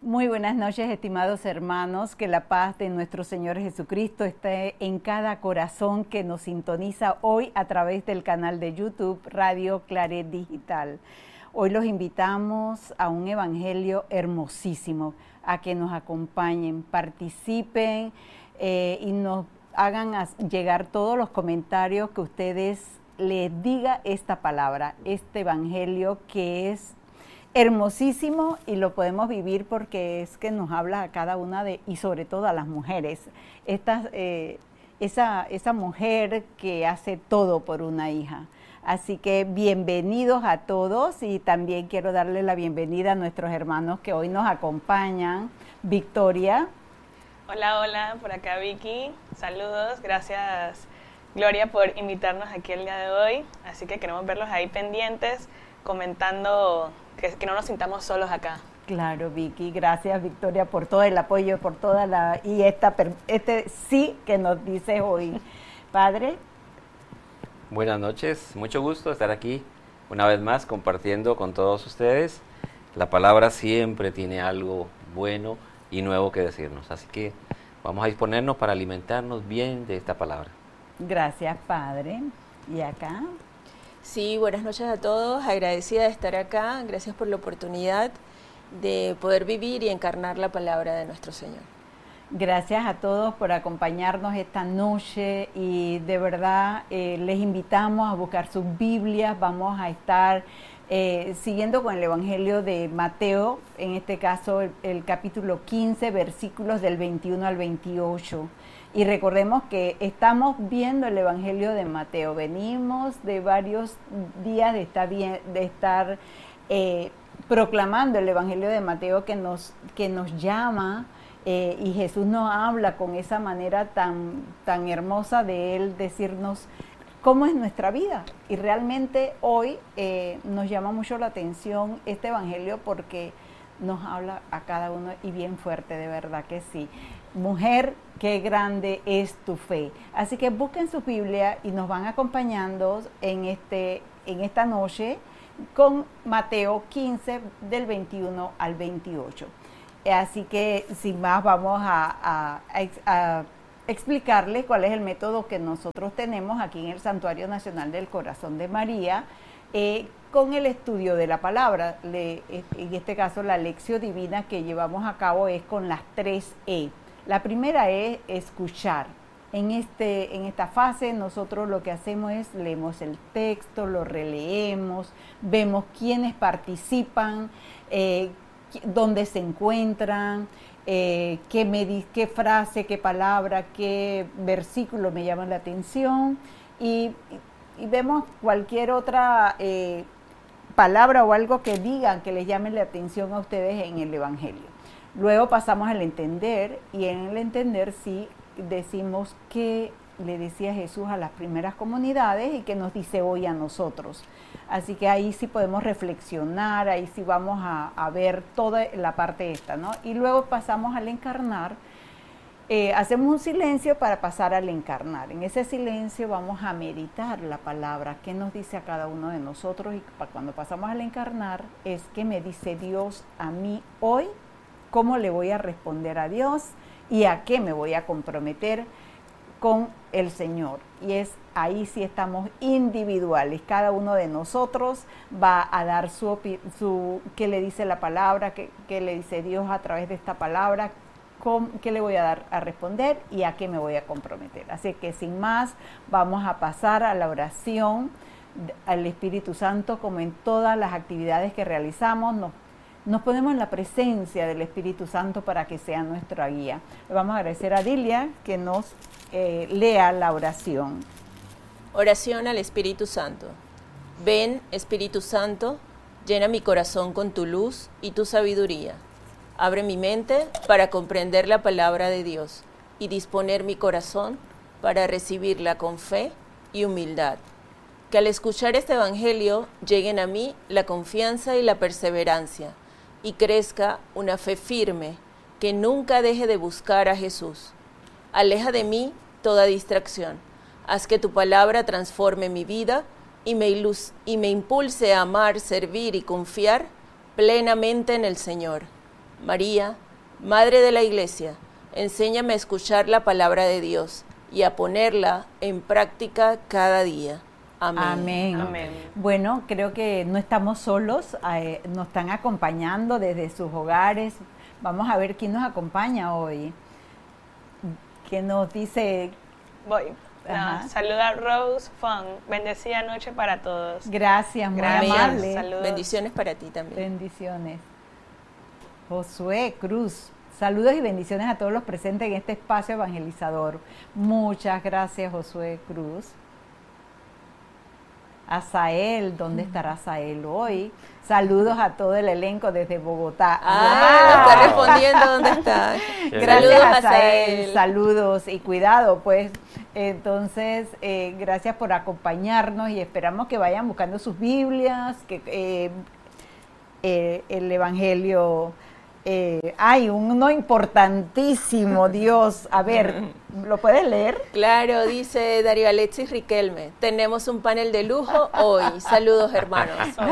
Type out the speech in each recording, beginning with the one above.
Muy buenas noches, estimados hermanos, que la paz de nuestro Señor Jesucristo esté en cada corazón que nos sintoniza hoy a través del canal de YouTube Radio Claret Digital. Hoy los invitamos a un evangelio hermosísimo, a que nos acompañen, participen y nos hagan llegar todos los comentarios que ustedes les diga esta palabra, este evangelio que es hermosísimo y lo podemos vivir porque es que nos habla a cada una y sobre todo a las mujeres. Esa mujer que hace todo por una hija. Así que bienvenidos a todos y también quiero darle la bienvenida a nuestros hermanos que hoy nos acompañan. Victoria. Hola, hola, por acá Vicky. Saludos, gracias Gloria por invitarnos aquí el día de hoy. Así que queremos verlos ahí pendientes, comentando que no nos sintamos solos acá. Claro, Vicky, gracias Victoria por todo el apoyo, por toda este sí que nos dice hoy. Padre. Buenas noches, mucho gusto estar aquí una vez más compartiendo con todos ustedes. La palabra siempre tiene algo bueno y nuevo que decirnos, así que vamos a disponernos para alimentarnos bien de esta palabra. Gracias, Padre. ¿Y acá? Sí, buenas noches a todos, agradecida de estar acá, gracias por la oportunidad de poder vivir y encarnar la palabra de nuestro Señor. Gracias a todos por acompañarnos esta noche y de verdad les invitamos a buscar sus Biblias. Vamos a estar siguiendo con el Evangelio de Mateo, en este caso el capítulo 15, versículos del 21 al 28. Y recordemos que estamos viendo el Evangelio de Mateo. Venimos de varios días de estar proclamando el Evangelio de Mateo que nos llama y Jesús nos habla con esa manera tan hermosa de Él decirnos cómo es nuestra vida. Y realmente hoy nos llama mucho la atención este Evangelio porque nos habla a cada uno y bien fuerte, de verdad que sí. Mujer, qué grande es tu fe. Así que busquen su Biblia y nos van acompañando en esta noche con Mateo 15 del 21 al 28. Así que sin más vamos a explicarles cuál es el método que nosotros tenemos aquí en el Santuario Nacional del Corazón de María con el estudio de la palabra. En este caso la lección divina que llevamos a cabo es con las 3 E. La primera es escuchar. En esta fase nosotros lo que hacemos es leemos el texto, lo releemos, vemos quiénes participan, dónde se encuentran, qué frase, qué palabra, qué versículo me llaman la atención y vemos cualquier otra palabra o algo que digan que les llame la atención a ustedes en el Evangelio. Luego pasamos al entender y en el entender sí decimos qué le decía Jesús a las primeras comunidades y qué nos dice hoy a nosotros. Así que ahí sí podemos reflexionar, ahí sí vamos a ver toda la parte esta, ¿no? Y luego pasamos al encarnar, hacemos un silencio para pasar al encarnar. En ese silencio vamos a meditar la palabra, qué nos dice a cada uno de nosotros y cuando pasamos al encarnar es qué me dice Dios a mí hoy, cómo le voy a responder a Dios y a qué me voy a comprometer con el Señor. Y ahí sí estamos individuales. Cada uno de nosotros va a dar qué le dice la palabra, qué le dice Dios a través de esta palabra, qué le voy a dar a responder y a qué me voy a comprometer. Así que sin más, vamos a pasar a la oración al Espíritu Santo, como en todas las actividades que realizamos. Nos ponemos en la presencia del Espíritu Santo para que sea nuestra guía. Le vamos a agradecer a Dilia que nos lea la oración. Oración al Espíritu Santo. Ven, Espíritu Santo, llena mi corazón con tu luz y tu sabiduría. Abre mi mente para comprender la palabra de Dios y disponer mi corazón para recibirla con fe y humildad. Que al escuchar este evangelio lleguen a mí la confianza y la perseverancia y crezca una fe firme que nunca deje de buscar a Jesús. Aleja de mí toda distracción. Haz que tu palabra transforme mi vida y me impulse a amar, servir y confiar plenamente en el Señor. María, Madre de la Iglesia, enséñame a escuchar la palabra de Dios y a ponerla en práctica cada día. Amén. Amén. Amén. Bueno, creo que no estamos solos, nos están acompañando desde sus hogares. Vamos a ver quién nos acompaña hoy. ¿Qué nos dice? Voy. Ajá. Saluda a Rose Fong. Bendecida noche para todos. Gracias, muy Gracias. amable. Saludos. Bendiciones para ti también. Bendiciones. Josué Cruz. Saludos y bendiciones a todos los presentes en este espacio evangelizador. Muchas gracias, Josué Cruz. Azael, ¿dónde estará Azael hoy? Saludos a todo el elenco desde Bogotá. Ah, está respondiendo dónde está. Gracias, Saludos, Azael. Saludos y cuidado, pues. Entonces, gracias por acompañarnos y esperamos que vayan buscando sus Biblias, que el Evangelio. Hay uno importantísimo, Dios. A ver, ¿lo puedes leer? Claro, dice Darío Alexis Riquelme. Tenemos un panel de lujo hoy. Saludos, hermanos.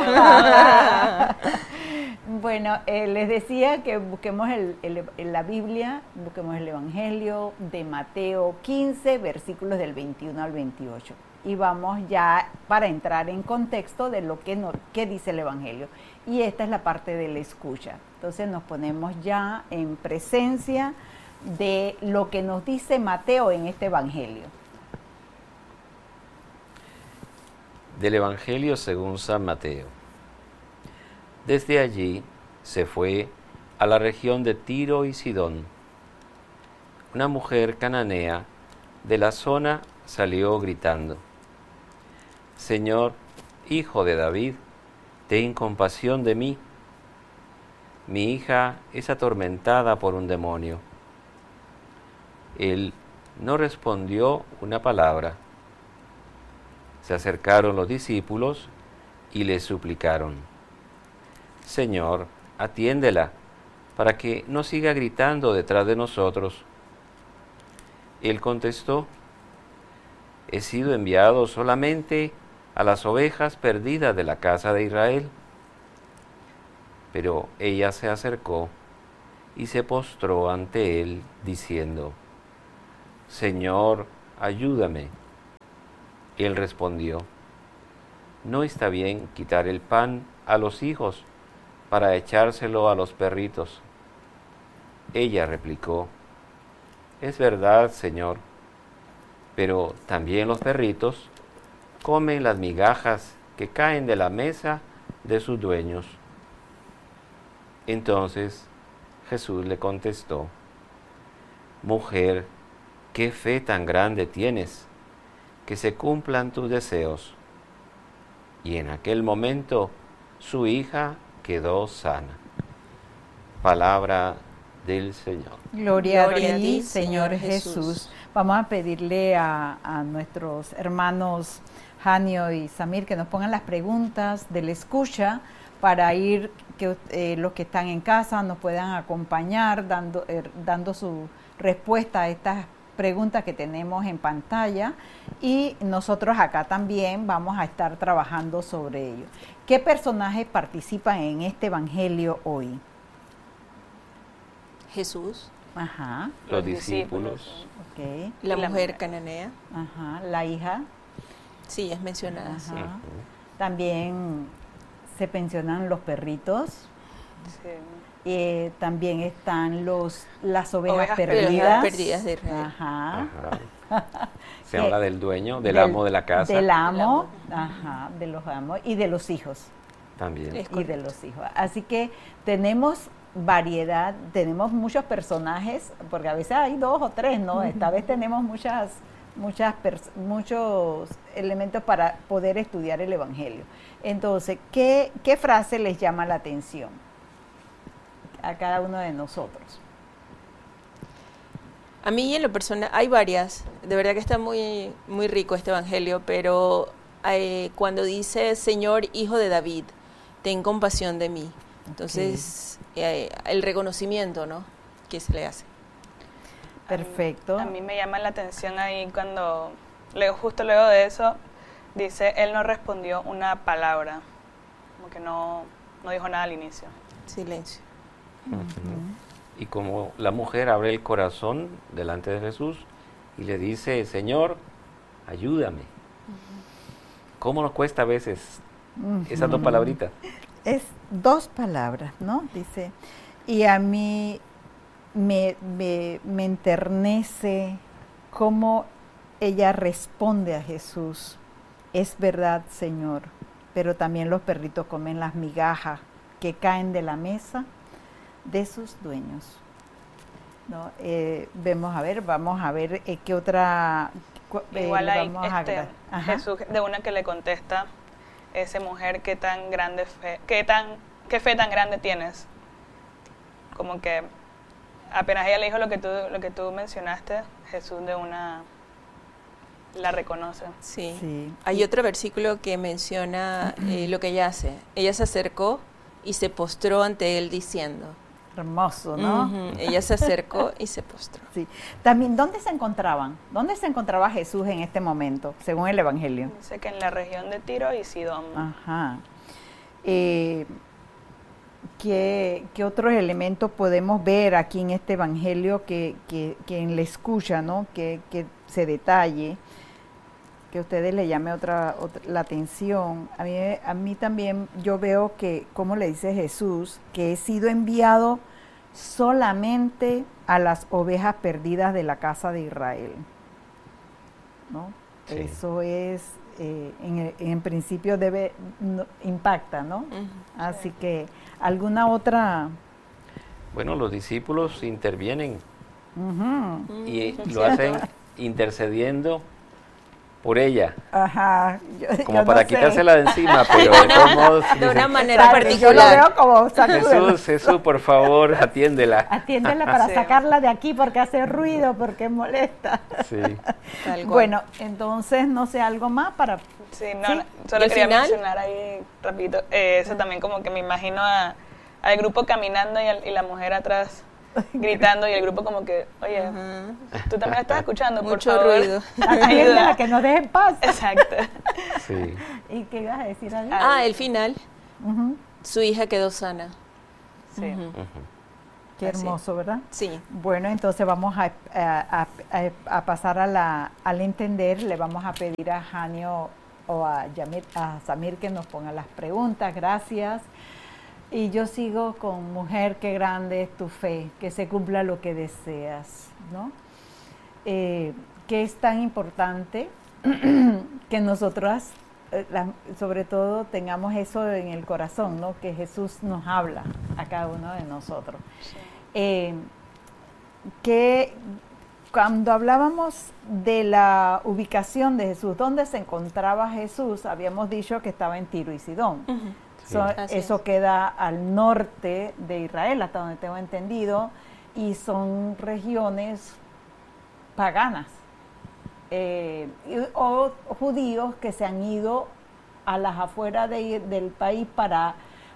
Bueno, les decía que busquemos en la Biblia, busquemos el Evangelio de Mateo 15, versículos del 21 al 28. Y vamos ya para entrar en contexto de lo que dice el Evangelio. Y esta es la parte de la escucha. Entonces nos ponemos ya en presencia de lo que nos dice Mateo en este Evangelio. Del Evangelio según San Mateo. Desde allí se fue a la región de Tiro y Sidón. Una mujer cananea de la zona salió gritando: Señor, Hijo de David, ten compasión de mí. Mi hija es atormentada por un demonio. Él no respondió una palabra. Se acercaron los discípulos y le suplicaron: Señor, atiéndela, para que no siga gritando detrás de nosotros. Él contestó: He sido enviado solamente a las ovejas perdidas de la casa de Israel. Pero ella se acercó y se postró ante él, diciendo: Señor, ayúdame. Él respondió: No está bien quitar el pan a los hijos para echárselo a los perritos. Ella replicó: Es verdad, Señor, pero también los perritos comen las migajas que caen de la mesa de sus dueños. Entonces Jesús le contestó: Mujer, qué fe tan grande tienes, que se cumplan tus deseos. Y en aquel momento su hija quedó sana. Palabra del Señor. Gloria a ti, Señor Jesús. Vamos a pedirle a nuestros hermanos Janio y Samir que nos pongan las preguntas de la escucha para ir, que los que están en casa nos puedan acompañar dando su respuesta a estas preguntas que tenemos en pantalla, y nosotros acá también vamos a estar trabajando sobre ello. ¿Qué personajes participan en este evangelio hoy? Jesús, Ajá, Los discípulos. ok, la La mujer mujer. cananea. ajá, la hija, Sí, es mencionada. sí. ajá. También se mencionan los perritos. Sí. También están las ovejas Ovejas perdidas. perdidas de Israel. Ajá. Ajá. Se Que- habla del dueño, del amo de la casa. Del amo, Del amo. ajá, de los amos y de los hijos. También. Es Y de correcto. los hijos. Así que tenemos variedad, tenemos muchos personajes, porque a veces hay 2 o 3, ¿no? Esta vez tenemos muchos elementos para poder estudiar el Evangelio. Entonces, ¿qué frase les llama la atención a cada uno de nosotros? A mí en lo personal hay varias, de verdad que está muy, muy rico este evangelio, pero cuando dice Señor, Hijo de David, ten compasión de mí. Entonces, el reconocimiento, ¿no?, que se le hace. Perfecto. A mí me llama la atención ahí cuando, justo luego de eso, dice, él no respondió una palabra, como que no dijo nada al inicio. Silencio. Y como la mujer abre el corazón delante de Jesús y le dice, Señor, ayúdame. ¿Cómo nos cuesta a veces esas dos palabritas? Es dos palabras, ¿no? Dice, y a mí me enternece cómo ella responde a Jesús. Es verdad, Señor, pero también los perritos comen las migajas que caen de la mesa de sus dueños. ¿No? Vamos a ver qué otra... Igual hay Jesús de una que le contesta, esa mujer, qué fe tan grande tienes. Como que apenas ella le dijo lo que tú mencionaste, Jesús de una la reconoce. Sí. Hay otro versículo que menciona lo que ella hace. Ella se acercó y se postró ante él diciendo. Hermoso, ¿no? Ella se acercó y se postró. Sí. También, ¿dónde se encontraban? ¿Dónde se encontraba Jesús en este momento, según el Evangelio? Dice que en la región de Tiro y Sidón. Ajá. ¿Qué otros elementos podemos ver aquí en este Evangelio que en la escucha, ¿no? Que se detalle, que a ustedes le llame la atención? A mí también yo veo que, como le dice Jesús, que he sido enviado solamente a las ovejas perdidas de la casa de Israel, ¿no? Sí. Eso es, en principio impacta, ¿no? Así que, ¿alguna otra? Bueno, los discípulos intervienen y lo hacen intercediendo por ella. Ajá. Como para quitársela de encima, pero de todos modos... De una manera particular. Yo lo veo como Jesús, por favor, atiéndela. Atiéndela para sacarla de aquí porque hace ruido, porque molesta. Sí. Bueno, entonces, no sé, algo más para... Sí, solo quería mencionar ahí rapidito, eso también como que me imagino al grupo caminando y la mujer atrás gritando y el grupo como que, oye, tú también estás escuchando, mucho por favor. ruido. Ayuda a que nos deje en paz. Exacto. Sí. ¿Y qué ibas a decir ahí? El final. Su hija quedó sana. Sí. Qué hermoso, ¿verdad? Sí. Bueno, entonces vamos a pasar al entender. Le vamos a pedir a Janio o a Samir que nos ponga las preguntas. Gracias. Y yo sigo con mujer, qué grande es tu fe, que se cumpla lo que deseas, ¿no? Que es tan importante que nosotras, sobre todo, tengamos eso en el corazón, ¿no? Que Jesús nos habla a cada uno de nosotros. Sí. Que cuando hablábamos de la ubicación de Jesús, ¿dónde se encontraba Jesús? Habíamos dicho que estaba en Tiro y Sidón. Sí. Eso queda al norte de Israel, hasta donde tengo entendido, y son regiones paganas, o judíos que se han ido a las afueras del país para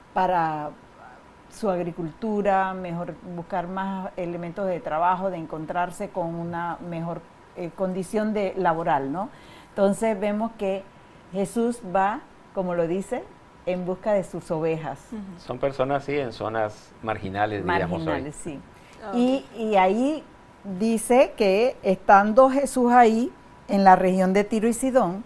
su agricultura, buscar más elementos de trabajo, de encontrarse con una mejor condición laboral, ¿no? Entonces vemos que Jesús va, como lo dice, en busca de sus ovejas. Son personas, sí, en zonas marginales, diríamos hoy. Sí. Y ahí dice que estando Jesús ahí, en la región de Tiro y Sidón,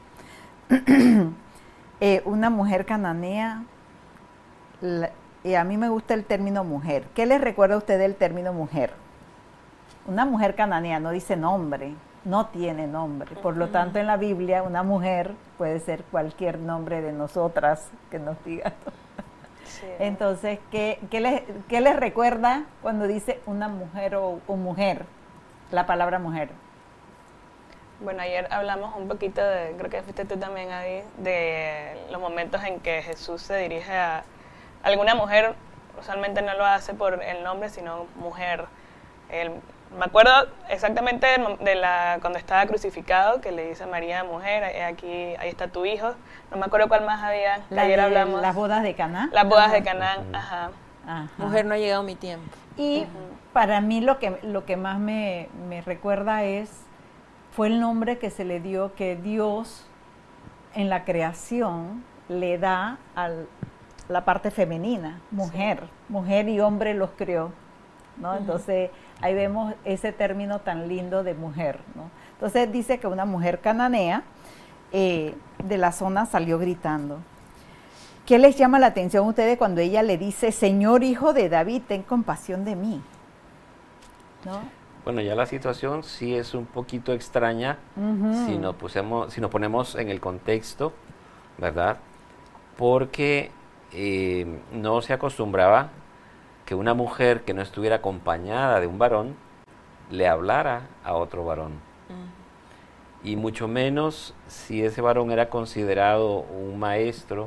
una mujer cananea, y a mí me gusta el término mujer. ¿Qué les recuerda a usted del término mujer? Una mujer cananea no dice nombre, no tiene nombre. Por lo tanto, en la Biblia, una mujer puede ser cualquier nombre de nosotras que nos diga. Sí. Entonces, ¿qué les recuerda cuando dice una mujer o mujer, la palabra mujer? Bueno, ayer hablamos un poquito creo que fuiste tú también ahí, de los momentos en que Jesús se dirige a alguna mujer. Usualmente no lo hace por el nombre, sino mujer. Me acuerdo exactamente cuando estaba crucificado, que le dice a María, mujer, ahí está tu hijo. No me acuerdo cuál más había, ayer hablamos. Las bodas de Caná. Las bodas de Caná, ajá. Mujer, no ha llegado mi tiempo. Y para mí lo que más me recuerda fue el nombre que se le dio, que Dios en la creación le da la parte femenina, mujer, mujer y hombre los creó, ¿no? Entonces ahí vemos ese término tan lindo de mujer, ¿no? Entonces dice que una mujer cananea de la zona salió gritando. ¿Qué les llama la atención a ustedes cuando ella le dice, Señor hijo de David, ten compasión de mí? ¿No? Bueno, ya la situación sí es un poquito extraña si nos ponemos en el contexto, ¿verdad? Porque no se acostumbraba que una mujer que no estuviera acompañada de un varón le hablara a otro varón. Y mucho menos si ese varón era considerado un maestro,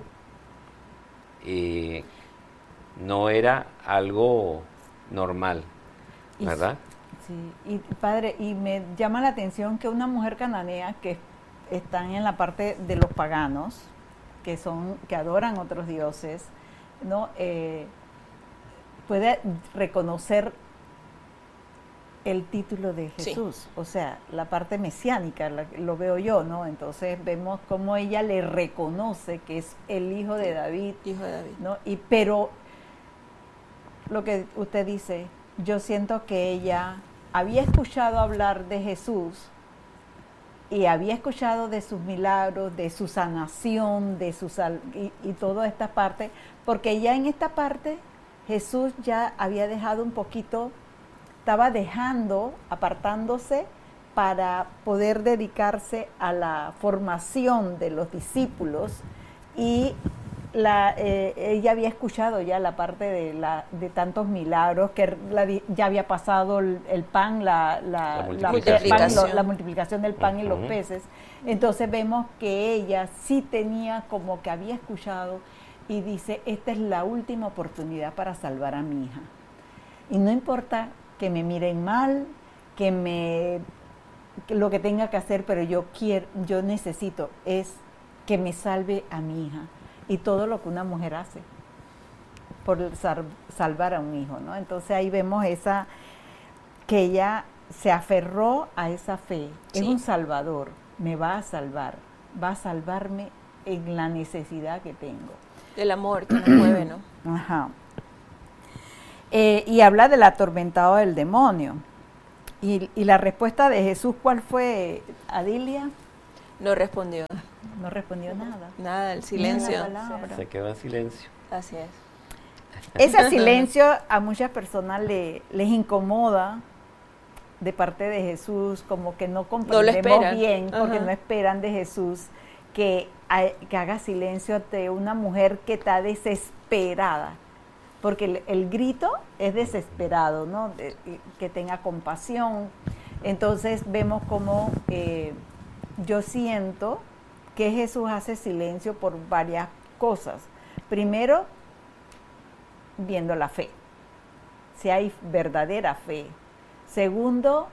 no era algo normal, ¿verdad? Sí, y padre, y me llama la atención que una mujer cananea que están en la parte de los paganos, que adoran otros dioses, ¿no? Puede reconocer el título de Jesús, sí. O sea, la parte mesiánica, lo veo yo, ¿no? Entonces vemos cómo ella le reconoce que es el hijo de David. Hijo de David. ¿No? Pero lo que usted dice, yo siento que ella había escuchado hablar de Jesús y había escuchado de sus milagros, de su sanación, y toda esta parte, porque ya en esta parte Jesús ya había dejado un poquito, estaba dejando, apartándose para poder dedicarse a la formación de los discípulos y ella había escuchado ya la parte de tantos milagros, que ya había pasado el pan, la multiplicación del pan y los peces. Entonces vemos que ella sí tenía como que había escuchado y dice, esta es la última oportunidad para salvar a mi hija. Y no importa que me miren mal, que lo que tenga que hacer, pero yo necesito es que me salve a mi hija. Y todo lo que una mujer hace por salvar a un hijo, ¿no? Entonces ahí vemos que ella se aferró a esa fe. Sí. Es un salvador, me va a salvar, va a salvarme en la necesidad que tengo. El amor que nos mueve, ¿no? Ajá. Y habla del atormentado del demonio. Y la respuesta de Jesús, ¿cuál fue, Adilia? No respondió. No respondió nada. Nada, el silencio. Se quedó en silencio. Así es. Ese silencio a muchas personas les incomoda de parte de Jesús, como que no comprendemos bien, porque no esperan de Jesús que haga silencio ante una mujer que está desesperada. Porque el grito es desesperado, ¿no? Que tenga compasión. Entonces vemos como yo siento que Jesús hace silencio por varias cosas. Primero, viendo la fe, si hay verdadera fe. Segundo,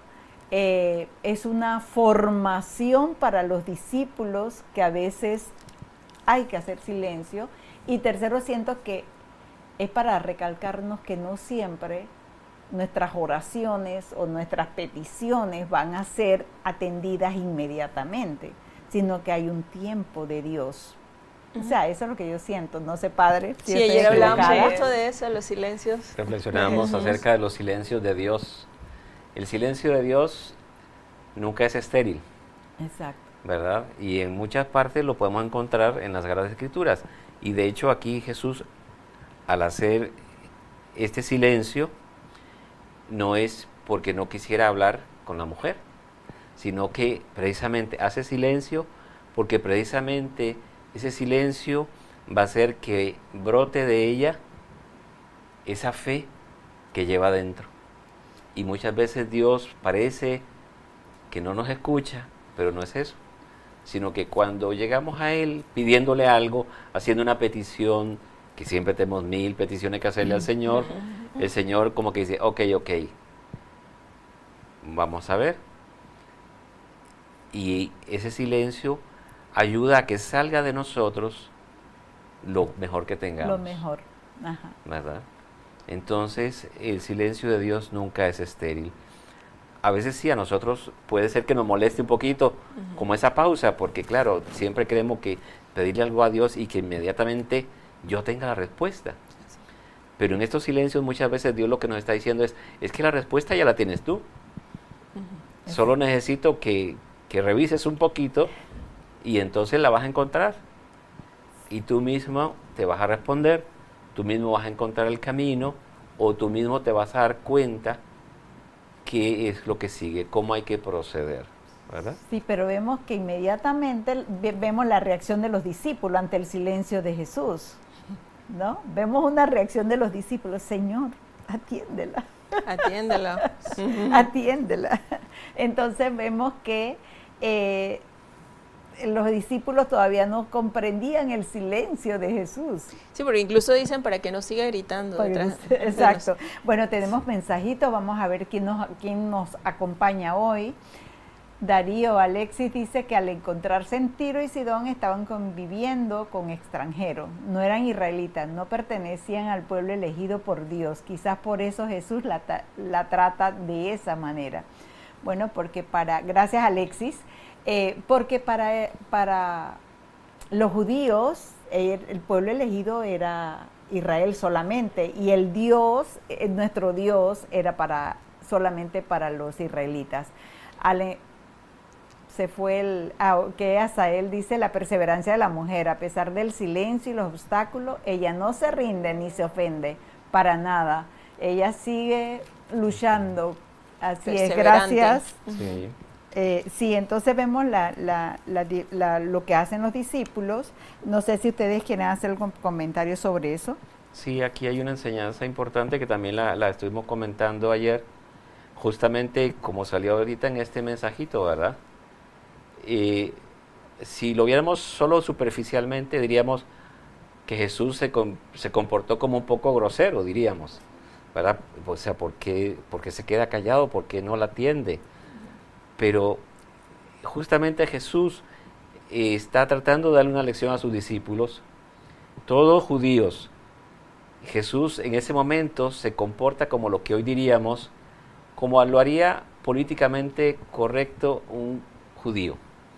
es una formación para los discípulos que a veces hay que hacer silencio. Y tercero, siento que es para recalcarnos que no siempre nuestras oraciones o nuestras peticiones van a ser atendidas inmediatamente, sino que hay un tiempo de Dios. O sea, eso es lo que yo siento. No sé, padre. Si ayer hablamos mucho de eso, los silencios. Reflexionamos acerca de los silencios de Dios. El silencio de Dios nunca es estéril. Exacto. ¿Verdad? Y en muchas partes lo podemos encontrar en las Sagradas Escrituras. Y de hecho aquí Jesús, al hacer este silencio, no es porque no quisiera hablar con la mujer, sino que precisamente hace silencio porque precisamente ese silencio va a hacer que brote de ella esa fe que lleva dentro. Y muchas veces Dios parece que no nos escucha, pero no es eso, sino que cuando llegamos a Él pidiéndole algo, haciendo una petición, que siempre tenemos 1000 peticiones que hacerle al Señor, el Señor como que dice, ok, vamos a ver. Y ese silencio ayuda a que salga de nosotros lo mejor que tengamos. Lo mejor, ajá. ¿Verdad? Entonces, el silencio de Dios nunca es estéril. A veces sí, a nosotros puede ser que nos moleste un poquito, como esa pausa, porque claro, siempre queremos que pedirle algo a Dios y que inmediatamente yo tenga la respuesta. Pero en estos silencios muchas veces Dios lo que nos está diciendo es que la respuesta ya la tienes tú. Solo necesito que revises un poquito y entonces la vas a encontrar. Y tú mismo te vas a responder, tú mismo vas a encontrar el camino, o tú mismo te vas a dar cuenta qué es lo que sigue, cómo hay que proceder, ¿verdad? Sí, pero vemos que inmediatamente vemos la reacción de los discípulos ante el silencio de Jesús, ¿no? Vemos una reacción de los discípulos: Señor, atiéndela. Atiéndela. Atiéndela. Entonces vemos que los discípulos todavía no comprendían el silencio de Jesús. Sí, porque incluso dicen para que no siga gritando. Exacto. Bueno, tenemos mensajitos, vamos a ver quién nos acompaña hoy. Darío Alexis dice que al encontrarse en Tiro y Sidón estaban conviviendo con extranjeros, no eran israelitas, no pertenecían al pueblo elegido por Dios, quizás por eso Jesús la trata de esa manera. Bueno, porque gracias Alexis, porque para los judíos el pueblo elegido era Israel solamente, y el Dios, nuestro Dios, era solamente para los israelitas. Se fue que Asael dice: la perseverancia de la mujer, a pesar del silencio y los obstáculos, ella no se rinde ni se ofende para nada. Ella sigue luchando. Así es, gracias. Sí. Sí, entonces vemos lo que hacen los discípulos. No sé si ustedes quieren hacer algún comentario sobre eso. Sí, aquí hay una enseñanza importante que también la estuvimos comentando ayer, justamente como salió ahorita en este mensajito, ¿verdad? Si lo viéramos solo superficialmente, diríamos que Jesús se comportó como un poco grosero, diríamos, ¿verdad? O sea, ¿por qué se queda callado? ¿Por qué no la atiende? Pero justamente Jesús está tratando de darle una lección a sus discípulos, todos judíos. Jesús en ese momento se comporta como lo que hoy diríamos, como lo haría políticamente correcto un judío.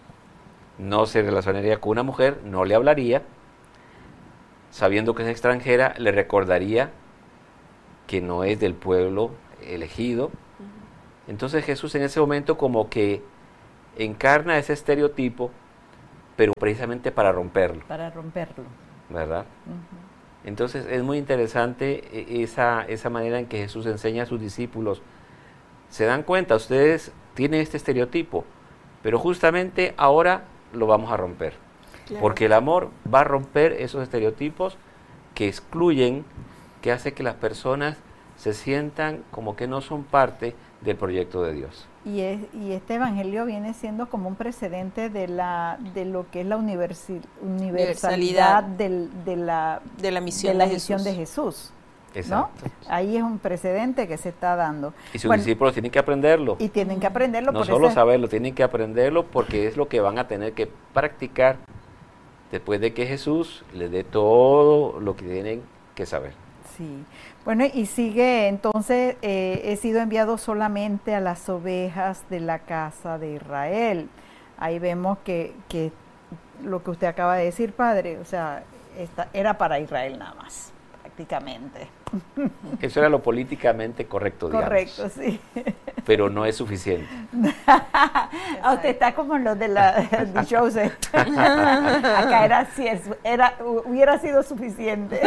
No se relacionaría con una mujer, no le hablaría, sabiendo que es extranjera, le recordaría que no es del pueblo elegido. Entonces Jesús en ese momento como que encarna ese estereotipo, pero precisamente para romperlo. Para romperlo. ¿Verdad? Entonces es muy interesante esa manera en que Jesús enseña a sus discípulos. ¿Se dan cuenta? Ustedes tienen este estereotipo, pero justamente ahora lo vamos a romper. Claro. Porque el amor va a romper esos estereotipos que excluyen, que hace que las personas se sientan como que no son parte del proyecto de Dios. Y este evangelio viene siendo como un precedente de lo que es la universalidad de la misión de Jesús. Exacto. ¿No? Ahí es un precedente que se está dando. Y sus discípulos tienen que aprenderlo. Y tienen que aprenderlo. No solo saberlo, tienen que aprenderlo porque es lo que van a tener que practicar después de que Jesús les dé todo lo que tienen que saber. Sí. Bueno, y sigue, entonces, he sido enviado solamente a las ovejas de la casa de Israel. Ahí vemos que lo que usted acaba de decir, padre, o sea, era para Israel nada más, prácticamente. Eso era lo políticamente correcto, digamos. Correcto, sí. Pero no es suficiente. Usted está como los de shows. Acá hubiera sido suficiente.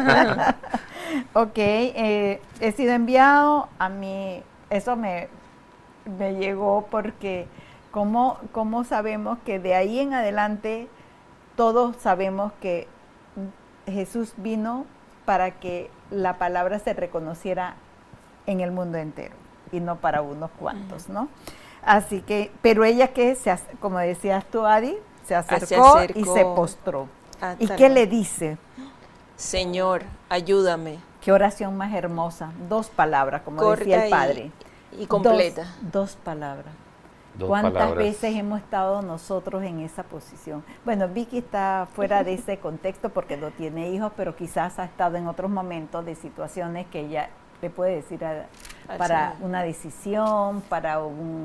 Ok, he sido enviado. A mí eso me llegó porque ¿cómo sabemos que de ahí en adelante todos sabemos que Jesús vino para que la palabra se reconociera en el mundo entero y no para unos cuantos, ¿no? Así que, pero ella como decías tú, Adi, se acercó y se postró. ¿Y qué le dice? Señor, ayúdame. Qué oración más hermosa. 2 palabras, como corta decía el Padre. Y completa. Dos palabras. ¿Cuántas veces hemos estado nosotros en esa posición? Bueno, Vicky está fuera de ese contexto porque no tiene hijos, pero quizás ha estado en otros momentos de situaciones que ella le puede decir para una decisión, para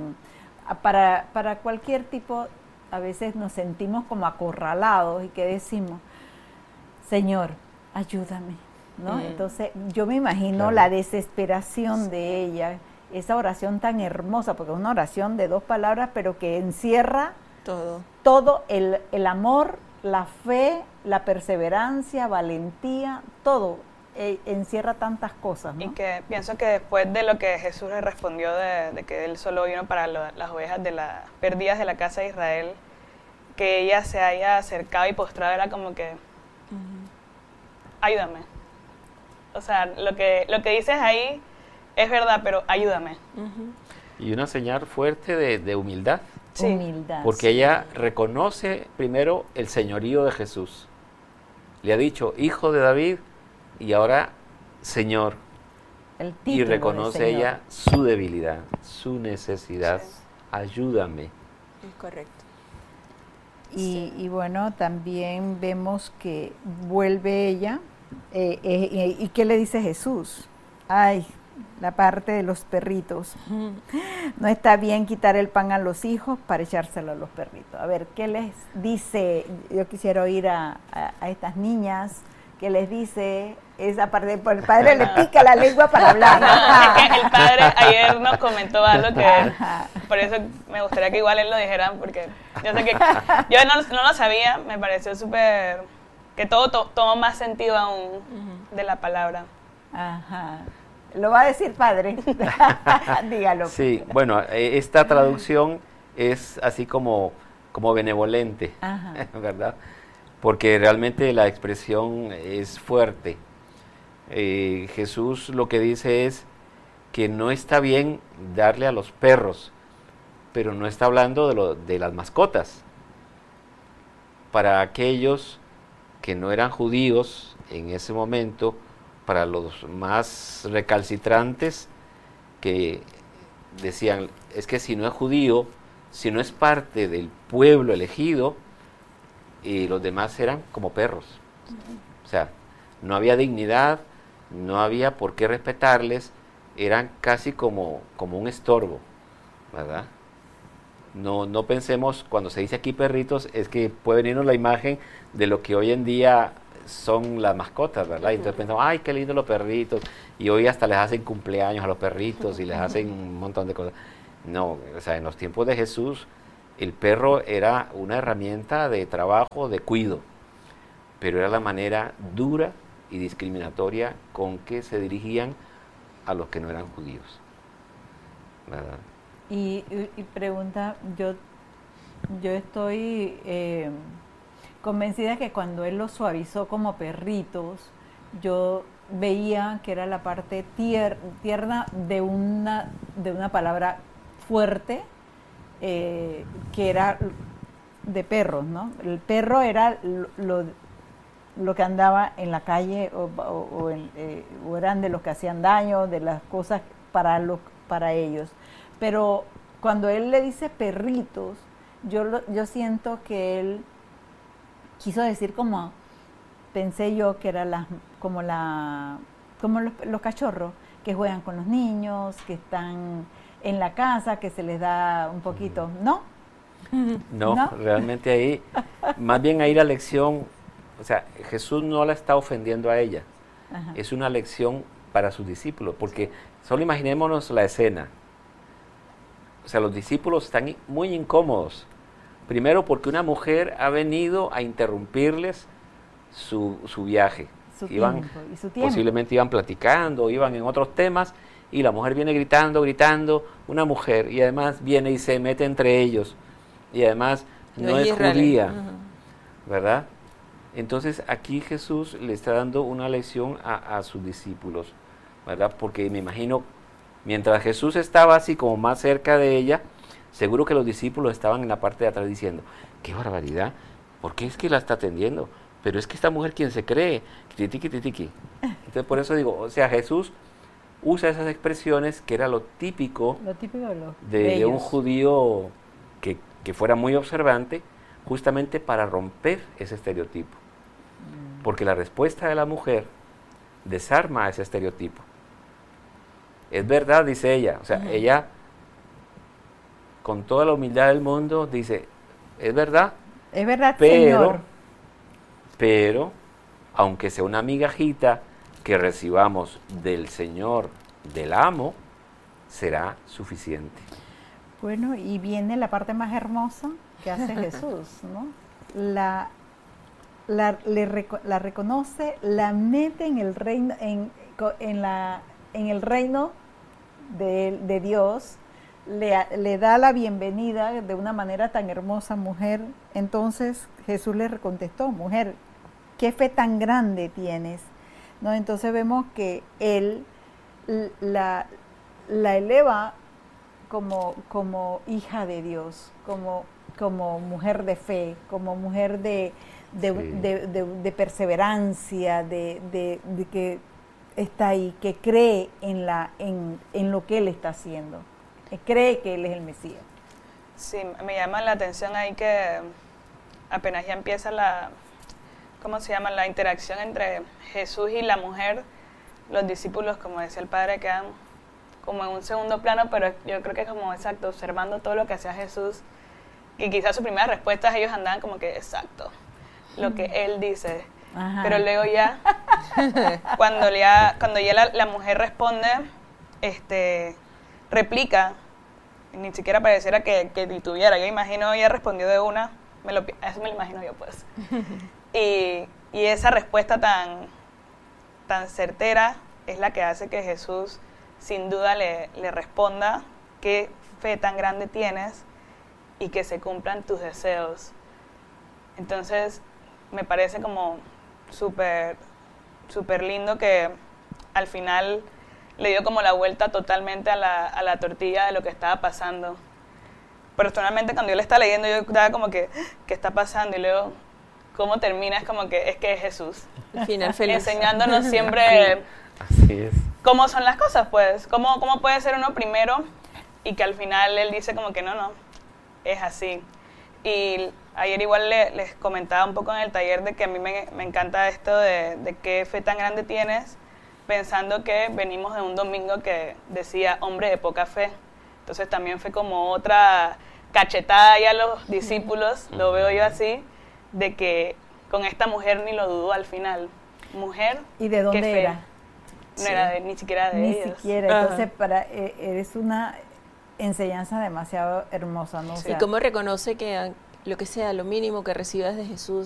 cualquier tipo. A veces nos sentimos como acorralados y que decimos: Señor, ayúdame, ¿no? Mm. Entonces yo me imagino Claro. la desesperación de ella, esa oración tan hermosa, porque es una oración de 2 palabras, pero que encierra Todo. todo el amor, la fe, la perseverancia, valentía, todo encierra tantas cosas, ¿no? Y que pienso que después de lo que Jesús le respondió de que él solo vino para las ovejas perdidas de la casa de Israel, que ella se haya acercado y postrado era como que, ayúdame. O sea, lo que dices ahí es verdad, pero ayúdame. Ujú. Y una señal fuerte de humildad, Sí. Humildad. porque ella reconoce primero el señorío de Jesús. Le ha dicho, hijo de David, y ahora Señor. El Y título de reconoce Señor. ella su debilidad, su necesidad. Sí. Ayúdame. Es correcto. Y bueno, también vemos que vuelve ella, y ¿qué le dice Jesús? Ay, la parte de los perritos. No está bien quitar el pan a los hijos para echárselo a los perritos. A ver, ¿qué les dice? Yo quisiera oír a estas niñas, ¿qué les dice esa parte? Pues el padre le pica la lengua para hablar. Es que el padre ayer nos comentó algo que Ajá. por eso me gustaría que igual él lo dijera, porque yo sé que yo no lo sabía, me pareció súper, que todo tomó más sentido aún de la palabra. Ajá. Lo va a decir padre. Dígalo. Sí, bueno, esta traducción es así como benevolente, Ajá. ¿verdad? Porque realmente la expresión es fuerte. Jesús lo que dice es que no está bien darle a los perros, pero no está hablando de las mascotas. Para aquellos que no eran judíos en ese momento, para los más recalcitrantes que decían, es que si no es judío, si no es parte del pueblo elegido, y los demás eran como perros. O sea, no había dignidad, no había por qué respetarles, eran casi como un estorbo, ¿verdad? No pensemos, cuando se dice aquí perritos, es que puede venirnos la imagen de lo que hoy en día son las mascotas, ¿verdad? Y entonces pensamos, ay, qué lindo los perritos, y hoy hasta les hacen cumpleaños a los perritos y les hacen un montón de cosas. No, o sea, en los tiempos de Jesús, el perro era una herramienta de trabajo, de cuido, pero era la manera dura y discriminatoria con que se dirigían a los que no eran judíos, ¿verdad? Y pregunta, yo estoy convencida que cuando él los suavizó como perritos, yo veía que era la parte tierna de una palabra fuerte, que era de perros, ¿no? El perro era lo que andaba en la calle o eran de los que hacían daño, de las cosas para ellos. Pero cuando él le dice perritos, yo siento que él quiso decir como, pensé yo que era como los cachorros que juegan con los niños, que están en la casa, que se les da un poquito, ¿no? No, ¿No? realmente ahí, más bien ahí la lección, o sea, Jesús no la está ofendiendo a ella, Ajá. es una lección para sus discípulos, porque solo imaginémonos la escena. O sea, los discípulos están muy incómodos. Primero porque una mujer ha venido a interrumpirles su viaje. Su tiempo, y su tiempo. Posiblemente iban platicando, iban en otros temas, y la mujer viene gritando, una mujer, y además viene y se mete entre ellos, y además no es israelí. judía, Ujú. ¿verdad? Entonces aquí Jesús le está dando una lección a sus discípulos, ¿verdad? Porque me imagino, mientras Jesús estaba así como más cerca de ella, seguro que los discípulos estaban en la parte de atrás diciendo, qué barbaridad, ¿por qué es que la está atendiendo? Pero es que esta mujer, ¿quién se cree? Tiki. Entonces por eso digo, o sea, Jesús usa esas expresiones que era lo típico de un judío que fuera muy observante, justamente para romper ese estereotipo. Porque la respuesta de la mujer desarma ese estereotipo. Es verdad, dice ella, o sea, ella con toda la humildad del mundo dice, es verdad, Señor. pero aunque sea una migajita que recibamos del Señor, del amo, será suficiente. Bueno, y viene la parte más hermosa que hace Jesús, ¿no? La reconoce, la mete en el reino, en el reino de Dios, le da la bienvenida de una manera tan hermosa, mujer. Entonces Jesús le contestó, mujer, ¿qué fe tan grande tienes? ¿No? Entonces vemos que él la eleva como hija de Dios, como mujer de fe, como mujer de perseverancia, de que está ahí, que cree en lo que Él está haciendo, que cree que Él es el Mesías. Sí, me llama la atención ahí que apenas ya empieza la interacción entre Jesús y la mujer, los discípulos, como decía el padre, quedan como en un segundo plano, pero yo creo que como exacto, observando todo lo que hacía Jesús, y quizás sus primeras respuestas ellos andaban como que exacto, lo que Él dice. Ajá. Pero luego ya, cuando ya la mujer responde, replica, ni siquiera pareciera que titubiera. Yo imagino ella respondió de una, eso me lo imagino yo pues. Y esa respuesta tan certera es la que hace que Jesús sin duda le responda: qué fe tan grande tienes y que se cumplan tus deseos. Entonces me parece como súper lindo que al final le dio como la vuelta totalmente a la tortilla de lo que estaba pasando. Personalmente cuando yo le estaba leyendo yo estaba como que, ¿qué está pasando? Y luego, ¿cómo termina? Es como que es Jesús. Al final feliz. Enseñándonos siempre Así es. cómo son las cosas, pues. Cómo puede ser uno primero y que al final Él dice como que no, es así. Y ayer igual les comentaba un poco en el taller de que a mí me encanta esto de qué fe tan grande tienes, pensando que venimos de un domingo que decía hombre de poca fe. Entonces también fue como otra cachetada ahí a los discípulos, lo veo yo así, de que con esta mujer ni lo dudó al final. Mujer, ¿y de dónde ¿qué fe? era? No era ni siquiera de ellos. Ni siquiera, entonces eres una enseñanza demasiado hermosa, ¿no? O sea, y cómo reconoce que lo que sea, lo mínimo que recibas de Jesús